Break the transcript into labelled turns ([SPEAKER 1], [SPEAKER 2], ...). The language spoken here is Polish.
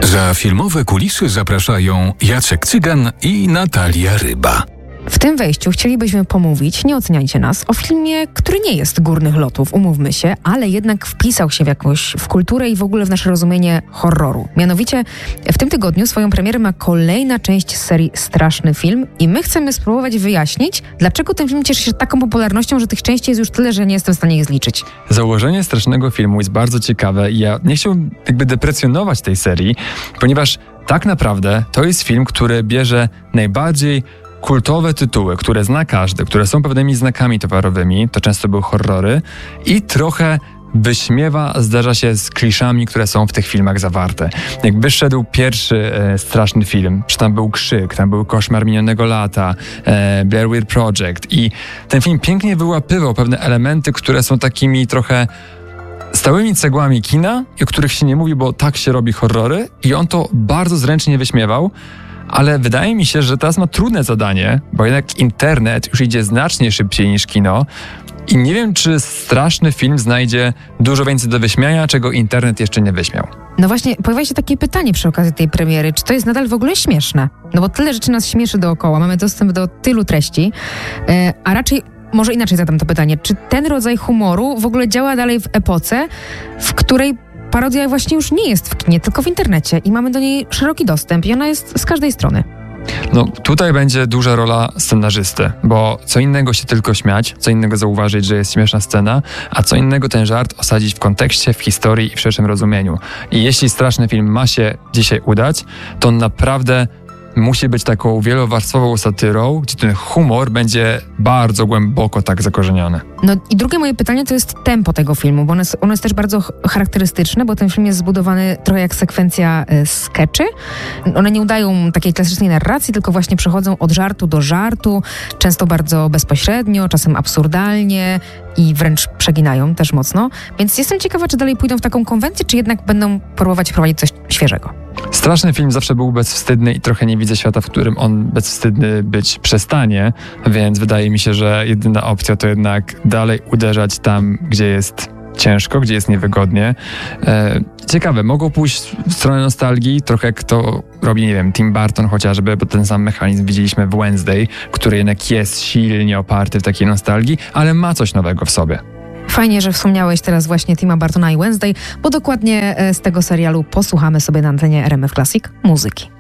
[SPEAKER 1] Za filmowe kulisy zapraszają Jacek Cygan i Natalia Ryba.
[SPEAKER 2] W tym wejściu chcielibyśmy pomówić, nie oceniajcie nas, o filmie, który nie jest górnych lotów, umówmy się, ale jednak wpisał się w kulturę i w ogóle w nasze rozumienie horroru. Mianowicie w tym tygodniu swoją premierę ma kolejna część z serii Straszny film i my chcemy spróbować wyjaśnić, dlaczego ten film cieszy się taką popularnością, że tych części jest już tyle, że nie jestem w stanie ich zliczyć.
[SPEAKER 3] Założenie Strasznego filmu jest bardzo ciekawe i ja nie chciałbym deprecjonować tej serii, ponieważ tak naprawdę to jest film, który bierze najbardziej kultowe tytuły, które zna każdy, które są pewnymi znakami towarowymi, to często były horrory, i trochę zderza się z kliszami, które są w tych filmach zawarte. Jak wyszedł pierwszy Straszny film, czy tam był Krzyk, tam był Koszmar minionego lata, Blair Witch Project, i ten film pięknie wyłapywał pewne elementy, które są takimi trochę stałymi cegłami kina, i o których się nie mówi, bo tak się robi horrory, i on to bardzo zręcznie wyśmiewał. Ale wydaje mi się, że teraz ma trudne zadanie, bo jednak internet już idzie znacznie szybciej niż kino i nie wiem, czy Straszny film znajdzie dużo więcej do wyśmiania, czego internet jeszcze nie wyśmiał.
[SPEAKER 2] No właśnie, pojawia się takie pytanie przy okazji tej premiery, czy to jest nadal w ogóle śmieszne? No bo tyle rzeczy nas śmieszy dookoła, mamy dostęp do tylu treści, a raczej może inaczej zadam to pytanie, czy ten rodzaj humoru w ogóle działa dalej w epoce, w której parodia właśnie już nie jest w kinie, tylko w internecie i mamy do niej szeroki dostęp i ona jest z każdej strony.
[SPEAKER 3] No tutaj będzie duża rola scenarzysty, bo co innego się tylko śmiać, co innego zauważyć, że jest śmieszna scena, a co innego ten żart osadzić w kontekście, w historii i w szerszym rozumieniu. I jeśli Straszny film ma się dzisiaj udać, to on naprawdę musi być taką wielowarstwową satyrą, gdzie ten humor będzie bardzo głęboko tak zakorzeniony.
[SPEAKER 2] No i drugie moje pytanie to jest tempo tego filmu, bo ono jest też bardzo charakterystyczne, bo ten film jest zbudowany trochę jak sekwencja skeczy. One nie udają takiej klasycznej narracji, tylko właśnie przechodzą od żartu do żartu, często bardzo bezpośrednio, czasem absurdalnie i wręcz przeginają też mocno. Więc jestem ciekawa, czy dalej pójdą w taką konwencję, czy jednak będą próbować wprowadzić coś świeżego.
[SPEAKER 3] Straszny film zawsze był bezwstydny i trochę nie widzę świata, w którym on bezwstydny być przestanie, więc wydaje mi się, że jedyna opcja to jednak dalej uderzać tam, gdzie jest ciężko, gdzie jest niewygodnie. Ciekawe, mogą pójść w stronę nostalgii, trochę jak to robi, nie wiem, Tim Burton chociażby, bo ten sam mechanizm widzieliśmy w Wednesday, który jednak jest silnie oparty w takiej nostalgii, ale ma coś nowego w sobie.
[SPEAKER 2] Fajnie, że wspomniałeś teraz właśnie Tima Burtona i Wednesday, bo dokładnie z tego serialu posłuchamy sobie na antenie RMF Classic muzyki.